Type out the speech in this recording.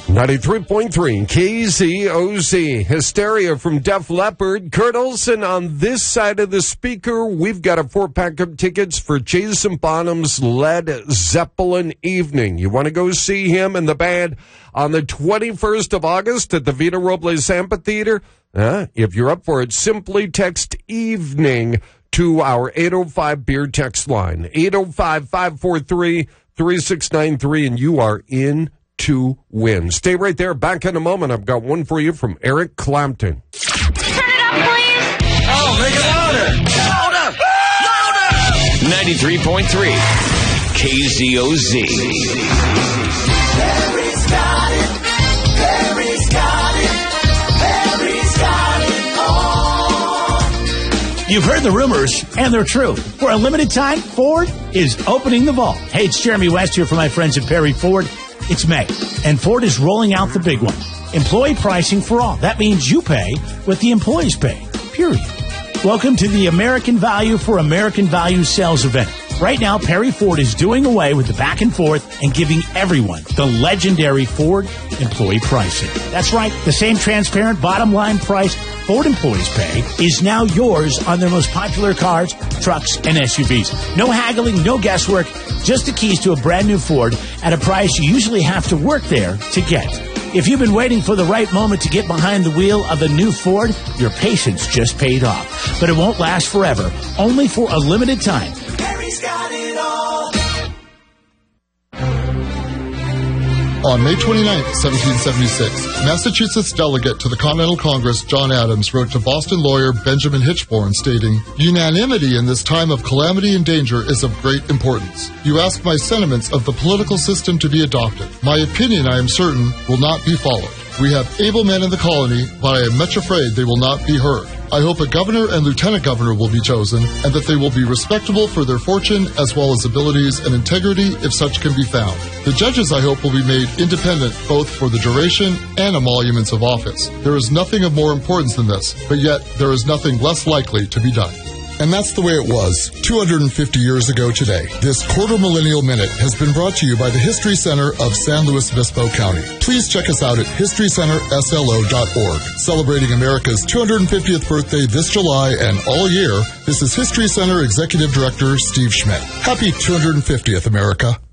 93.3 KZOZ. Hysteria from Def Leppard. Kurt Olsen on this side of the speaker. We've got a 4-pack of tickets for Jason Bonham's Led Zeppelin evening. You want to go see him and the band on the 21st of August at the Vita Robles Amphitheater? If you're up for it, simply text evening to our 805 beer text line. 805-543-3693, and you are in to win. Stay right there. Back in a moment. I've got one for you from Eric Clapton. Turn it up, please. Oh, make it louder. Louder. Louder. 93.3 KZOZ. Barry's got it. Barry's got it. Barry's got it all. You've heard the rumors, and they're true. For a limited time, Ford is opening the vault. Hey, it's Jeremy West here for my friends at Perry Ford. It's May, and Ford is rolling out the big one. Employee pricing for all. That means you pay what the employees pay, period. Welcome to the American Value for American Value sales event. Right now, Perry Ford is doing away with the back and forth and giving everyone the legendary Ford employee pricing. That's right. The same transparent bottom line price Ford employees pay is now yours on their most popular cars, trucks, and SUVs. No haggling, no guesswork, just the keys to a brand new Ford at a price you usually have to work there to get. If you've been waiting for the right moment to get behind the wheel of a new Ford, your patience just paid off. But it won't last forever, only for a limited time. Barry's got it all. On May 29, 1776, Massachusetts delegate to the Continental Congress, John Adams, wrote to Boston lawyer Benjamin Hitchborn stating, "Unanimity in this time of calamity and danger is of great importance. You ask my sentiments of the political system to be adopted. My opinion, I am certain, will not be followed. We have able men in the colony, but I am much afraid they will not be heard. I hope a governor and lieutenant governor will be chosen, and that they will be respectable for their fortune as well as abilities and integrity if such can be found. The judges, I hope, will be made independent both for the duration and emoluments of office. There is nothing of more importance than this, but yet there is nothing less likely to be done." And that's the way it was 250 years ago today. This Quarter Millennial Minute has been brought to you by the History Center of San Luis Obispo County. Please check us out at historycenterslo.org. Celebrating America's 250th birthday this July and all year, this is History Center Executive Director Steve Schmidt. Happy 250th, America.